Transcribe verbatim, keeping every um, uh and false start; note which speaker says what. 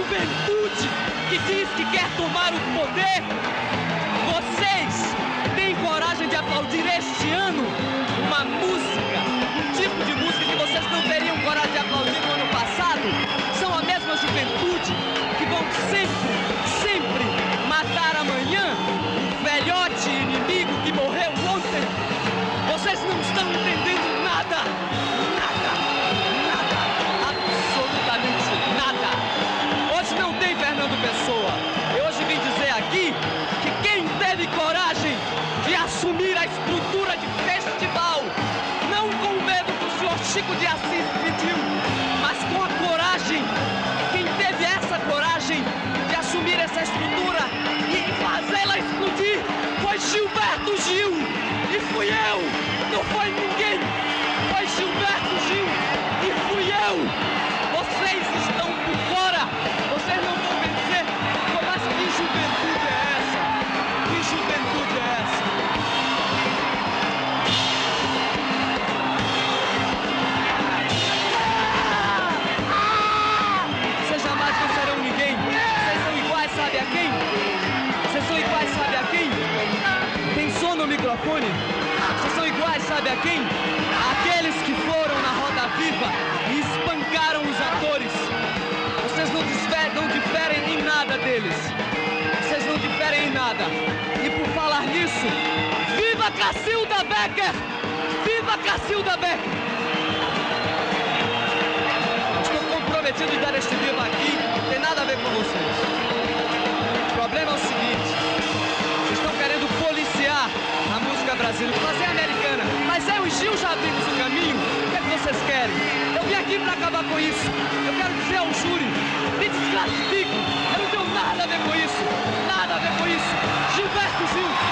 Speaker 1: juventude que diz que quer tomar o poder, vocês têm coragem de aplaudir este ano uma música, um tipo de música que vocês não teriam coragem de aplaudir no ano passado? São a mesma juventude que vão sempre, sempre matar amanhã o velhote inimigo que morreu ontem. Vocês não estão entendendo nada, nada, nada, absolutamente nada. Hoje não tem Fernando Pessoa. Eu hoje vim dizer aqui que quem teve coragem de assumir a estrutura de festival, não com o medo que o senhor Chico de Assis pediu, mas com a coragem, quem teve essa coragem de assumir essa estrutura e fazê-la explodir, foi Gilberto Gil. E fui eu, não foi ninguém, foi Gilberto Gil e fui eu. Vocês estão por fora, vocês não vão vencer. Mas que juventude é essa? Que juventude é essa? Vocês jamais vencerão ninguém. Vocês são iguais, sabe a quem? Vocês são iguais, sabe a quem? Tem som no microfone? Vocês são iguais, sabe a quem? Aqueles que foram na Roda Viva e espancaram os atores. Vocês não diferem, não diferem em nada deles. Vocês não diferem em nada. E por falar nisso, viva Cacilda Becker! Viva Cacilda Becker! Estou comprometido em dar este viva aqui, não tem nada a ver com vocês. O problema é o seguinte: vocês estão querendo policiar a música brasileira, fazer americana. Mas eu e Gil já abrimos o caminho. O que é que vocês querem? Eu vim aqui para acabar com isso. Eu quero dizer ao júri: me desclassifique. Eu não tenho nada a ver com isso. Nada a ver com isso. Gilberto Gil